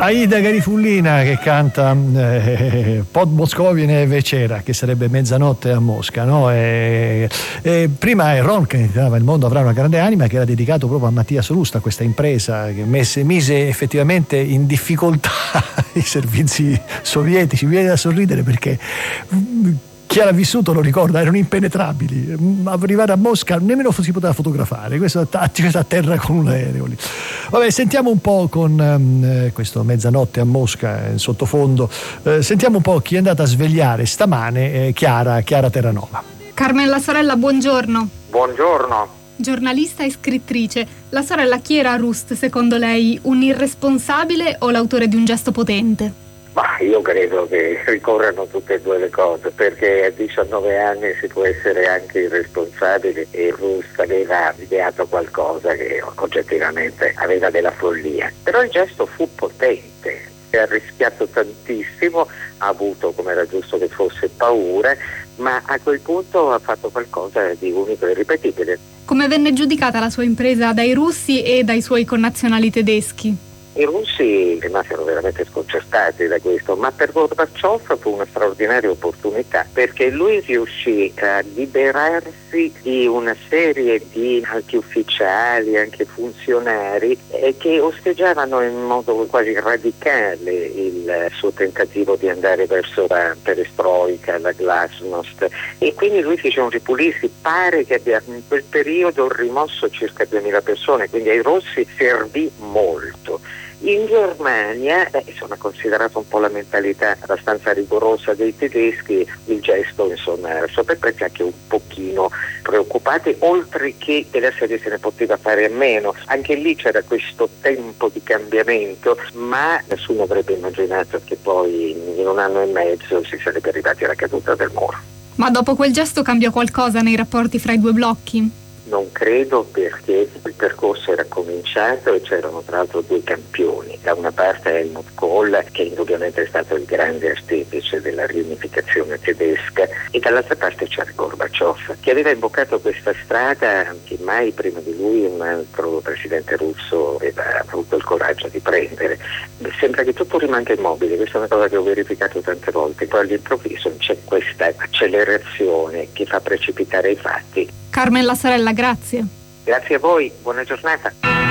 Aida Garifullina che canta Pod Moscovine Vecera, che sarebbe Mezzanotte a Mosca, no? Prima è Ron che cantava Il mondo avrà una grande anima, che era dedicato proprio a Mattia Solusta, questa impresa che mise effettivamente in difficoltà i servizi sovietici. Mi viene da sorridere perché chi era vissuto lo ricorda, erano impenetrabili. Arrivare a Mosca nemmeno si poteva fotografare, questo a terra con un aereo lì. Vabbè, sentiamo un po' con questo Mezzanotte a Mosca in sottofondo, sentiamo un po' chi è andata a svegliare stamane Chiara Terranova. Carmen La Sorella, buongiorno. Buongiorno. Giornalista e scrittrice, la sorella Chiara Rust, secondo lei, un irresponsabile o l'autore di un gesto potente? Ma io credo che ricorrano tutte e due le cose, perché a 19 anni si può essere anche irresponsabili e Rust aveva ideato qualcosa che oggettivamente aveva della follia. Però il gesto fu potente, ha rischiato tantissimo, ha avuto, come era giusto che fosse, paura, ma a quel punto ha fatto qualcosa di unico e irripetibile. Come venne giudicata la sua impresa dai russi e dai suoi connazionali tedeschi? I russi rimasero veramente sconcertati da questo, ma per Gorbaciov fu una straordinaria opportunità, perché lui riuscì a liberarsi di una serie di anche ufficiali, anche funzionari che osteggiavano in modo quasi radicale il suo tentativo di andare verso la perestroika, la glasnost, e quindi lui fece un ripulirsi. Pare che abbia in quel periodo rimosso circa 2000 persone, quindi ai russi servì molto. In Germania, insomma, considerato un po' la mentalità abbastanza rigorosa dei tedeschi, il gesto, insomma, era sopra i prezzi, anche un pochino preoccupati, oltre che della serie se ne poteva fare a meno. Anche lì c'era questo tempo di cambiamento, ma nessuno avrebbe immaginato che poi in un anno e mezzo si sarebbe arrivati alla caduta del muro. Ma dopo quel gesto cambiò qualcosa nei rapporti fra i due blocchi? Non credo, perché il percorso era cominciato e c'erano tra l'altro due campioni. Da una parte Helmut Kohl, che indubbiamente è stato il grande artefice della riunificazione tedesca, e dall'altra parte c'era Gorbaciov, che aveva imboccato questa strada che mai prima di lui un altro presidente russo aveva avuto il coraggio di prendere. Sembra che tutto rimanga immobile, questa è una cosa che ho verificato tante volte, poi all'improvviso c'è questa accelerazione che fa precipitare i fatti. Carmen La Sorella, grazie. Grazie a voi, buona giornata.